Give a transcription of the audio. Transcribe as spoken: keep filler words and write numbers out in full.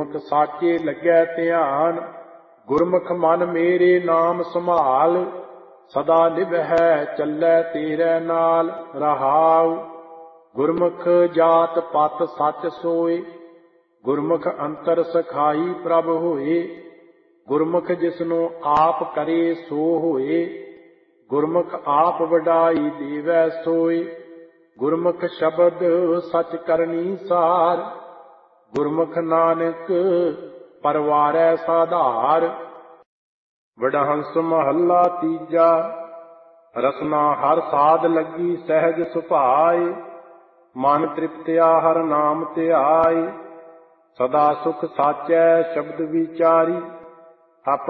ਗੁਰਮੁਖ ਸਾਚੇ ਲੱਗੈ ਧਿਆਨ। ਗੁਰਮੁਖ ਮਨ ਮੇਰੇ ਨਾਮ ਸੰਭਾਲ, ਸਦਾ ਨਿਭੈ ਚੱਲੈ ਤੇਰੇ ਨਾਲ। ਰਹਾਉ ਗੁਰਮੁਖ ਜਾਤ ਪਤ ਸੱਚ ਸੋਏ, ਗੁਰਮੁਖ ਅੰਤਰ ਸਖਾਈ ਪ੍ਰਭ ਹੋਏ। ਗੁਰਮੁਖ ਜਿਸਨੂੰ ਆਪ ਕਰੇ ਸੋ ਹੋਏ, ਗੁਰਮੁਖ ਆਪ ਵਡਾਈ ਦੇਵੈ ਸੋਏ। ਗੁਰਮੁਖ ਸ਼ਬਦ ਸਚ ਕਰਨੀ ਸਾਰ, ਗੁਰਮੁਖ ਨਾਨਕ ਪਰਵਾਰੈ ਸਾਧਾਰ। ਵਡਹੰਸ ਮਹੱਲਾ ਤੀਜਾ। ਰਸਨਾ ਹਰ ਸਾਧ ਲੱਗੀ ਸਹਿਜ ਸੁਭਾਏ, ਮਨ ਤ੍ਰਿਪਤਿਆ ਹਰ ਨਾਮ ਧਿਆਏ। ਸਦਾ ਸੁਖ ਸਾਚੈ ਸ਼ਬਦ ਵਿਚਾਰੀ,